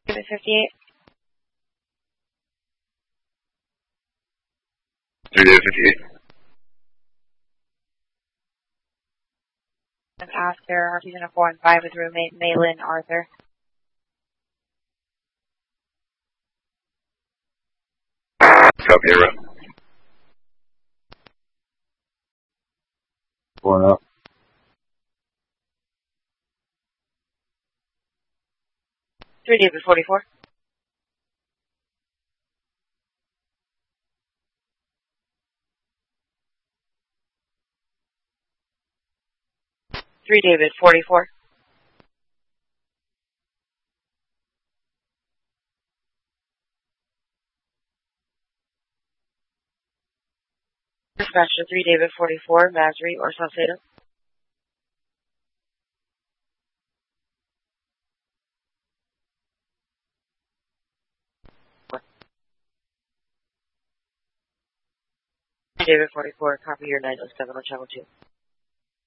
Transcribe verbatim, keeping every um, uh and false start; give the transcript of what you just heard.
David fifty-eight. three David fifty-eight. After R T zero four and five with roommate Maylin Arthur. Copy, Arrow. Four up. three David forty-four. three David forty-four. Dispatcher three David forty-four, Masri or Salcedo. David forty-four, copy your nine oh seven on channel two.